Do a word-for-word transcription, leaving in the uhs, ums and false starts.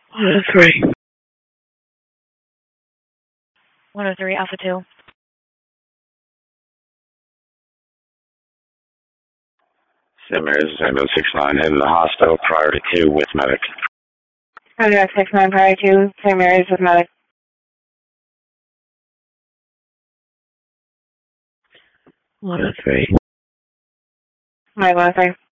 one oh three. one oh three, Alpha two. Saint Mary's Echo six nine in the hospital prior to two with medic. Contact six nine prior to Saint Mary's with medic. one oh three. My one oh three.